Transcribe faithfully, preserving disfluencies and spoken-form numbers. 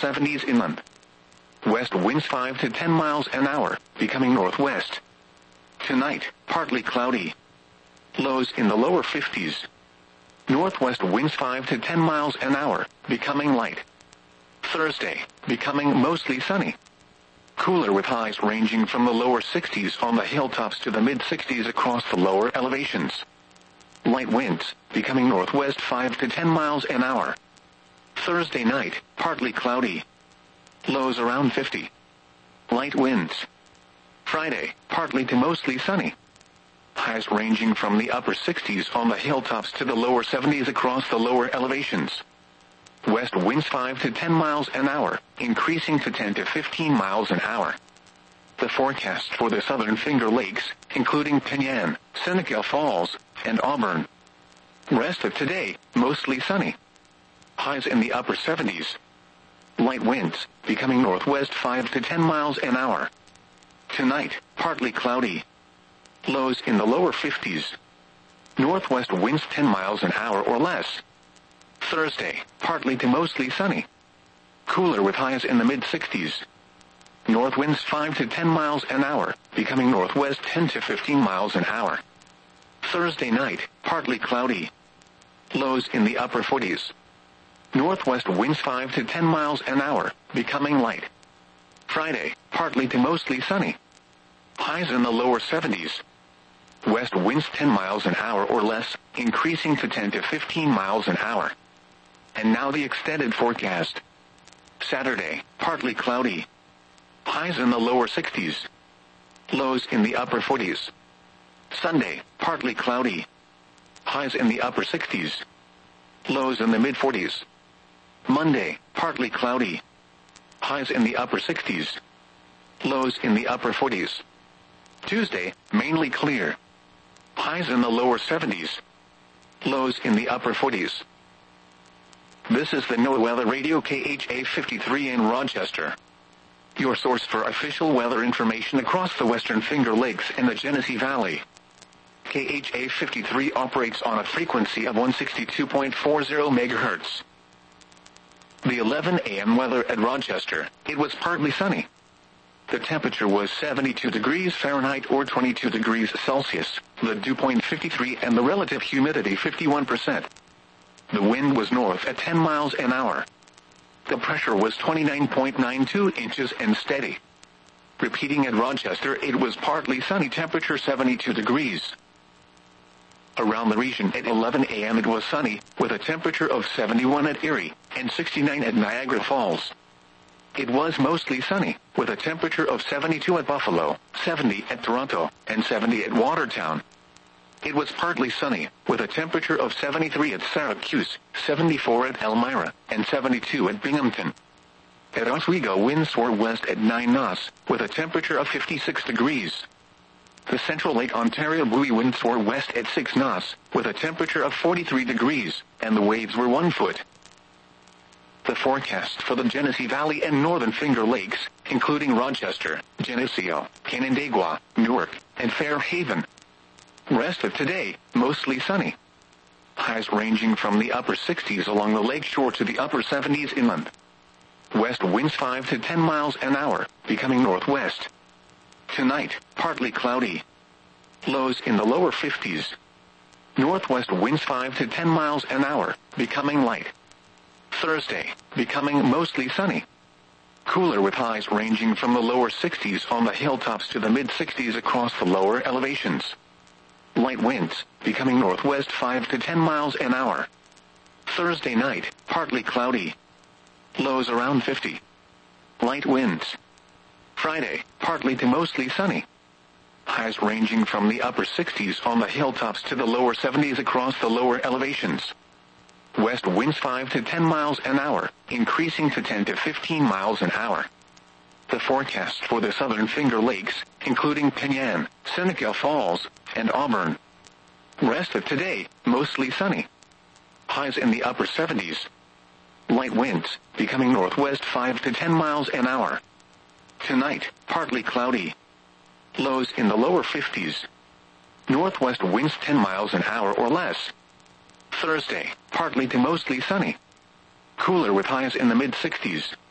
seventies inland. West winds five to ten miles an hour, becoming northwest. Tonight, partly cloudy. Lows in the lower fifties. Northwest winds five to ten miles an hour, becoming light. Thursday, becoming mostly sunny. Cooler with highs ranging from the lower sixties on the hilltops to the mid-sixties across the lower elevations. Light winds, becoming northwest five to ten miles an hour. Thursday night, partly cloudy. Lows around fifty. Light winds. Friday, partly to mostly sunny. Highs ranging from the upper sixties on the hilltops to the lower seventies across the lower elevations. West winds five to ten miles an hour, increasing to ten to fifteen miles an hour. The forecast for the southern Finger Lakes, including Penyan, Seneca Falls, and Auburn. Rest of today, mostly sunny. Highs in the upper seventies. Light winds, becoming northwest five to ten miles an hour. Tonight, partly cloudy. Lows in the lower fifties. Northwest winds ten miles an hour or less. Thursday, partly to mostly sunny. Cooler with highs in the mid-sixties. North winds five to ten miles an hour, becoming northwest ten to fifteen miles an hour. Thursday night, partly cloudy. Lows in the upper forties. Northwest winds five to ten miles an hour, becoming light. Friday, partly to mostly sunny. Highs in the lower seventies. West winds ten miles an hour or less, increasing to ten to fifteen miles an hour. And now the extended forecast. Saturday, partly cloudy. Highs in the lower sixties. Lows in the upper forties. Sunday, partly cloudy. Highs in the upper sixties. Lows in the mid-forties. Monday, partly cloudy. Highs in the upper sixties. Lows in the upper forties. Tuesday, mainly clear. Highs in the lower seventies. Lows in the upper forties. This is the NOAA Weather Radio K H A fifty-three in Rochester. Your source for official weather information across the Western Finger Lakes and the Genesee Valley. K H A fifty-three operates on a frequency of one sixty-two point four zero megahertz. The eleven a m weather at Rochester, it was partly sunny. The temperature was seventy-two degrees Fahrenheit or twenty-two degrees Celsius, the dew point fifty-three and the relative humidity fifty-one percent. The wind was north at ten miles an hour. The pressure was twenty-nine point nine two inches and steady. Repeating at Rochester, it was partly sunny, temperature seventy-two degrees. Around the region at eleven a m it was sunny, with a temperature of seventy-one at Erie and sixty-nine at Niagara Falls. It was mostly sunny, with a temperature of seventy-two at Buffalo, seventy at Toronto, and seventy at Watertown. It was partly sunny, with a temperature of seventy-three at Syracuse, seventy-four at Elmira, and seventy-two at Binghamton. At Oswego, winds swore west at nine knots, with a temperature of fifty-six degrees. The Central Lake Ontario buoy winds swore west at six knots, with a temperature of forty-three degrees, and the waves were one foot. The forecast for the Genesee Valley and Northern Finger Lakes, including Rochester, Geneseo, Canandaigua, Newark, and Fairhaven. Rest of today, mostly sunny. Highs ranging from the upper sixties along the lake shore to the upper seventies inland. West winds five to ten miles an hour, becoming northwest. Tonight, partly cloudy. Lows in the lower fifties. Northwest winds five to ten miles an hour, becoming light. Thursday, becoming mostly sunny. Cooler with highs ranging from the lower sixties on the hilltops to the mid-sixties across the lower elevations. Light winds, becoming northwest five to ten miles an hour. Thursday night, partly cloudy. Lows around fifty. Light winds. Friday, partly to mostly sunny. Highs ranging from the upper sixties on the hilltops to the lower seventies across the lower elevations. West winds five to ten miles an hour, increasing to ten to fifteen miles an hour. The forecast for the southern Finger Lakes, including Penyan, Seneca Falls, and Auburn. Rest of today, mostly sunny. Highs in the upper seventies. Light winds, becoming northwest five to ten miles an hour. Tonight, partly cloudy. Lows in the lower fifties. Northwest winds ten miles an hour or less. Thursday, partly to mostly sunny. Cooler with highs in the mid-sixties.